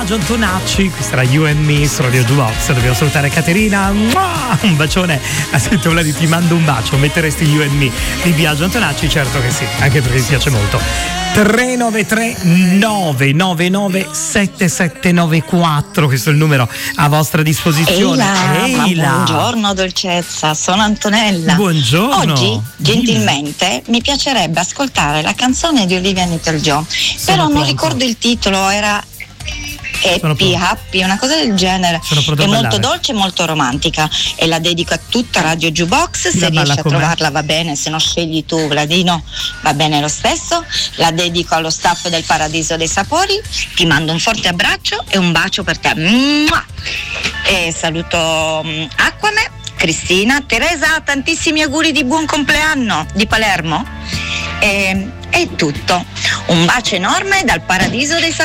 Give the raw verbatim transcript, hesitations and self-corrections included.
Biagio Antonacci, questa era You and Me su Radio Jukebox. Dobbiamo salutare Caterina, un bacione a Sette Vladi, ti mando un bacio. Metteresti You and Me di Biagio Antonacci? Certo che sì, anche perché mi piace molto. tre nove tre nove nove nove sette sette nove quattro, questo è il numero a vostra disposizione. Eila, Eila. Buongiorno dolcezza, sono Antonella. Buongiorno. Oggi gentilmente mi piacerebbe ascoltare la canzone di Olivia Newton-John, però non pronto. ricordo il titolo, era Happy, Happy, una cosa del genere. È molto dolce e molto romantica e la dedico a tutta Radio Jukebox. Se riesci a trovarla va bene, se no scegli tu, Vladino, va bene lo stesso. La dedico allo staff del Paradiso dei Sapori, ti mando un forte abbraccio e un bacio per te. Mua! E saluto um, Acquame, Cristina, Teresa, tantissimi auguri di buon compleanno di Palermo. E, è tutto, un bacio enorme dal Paradiso dei Sapori.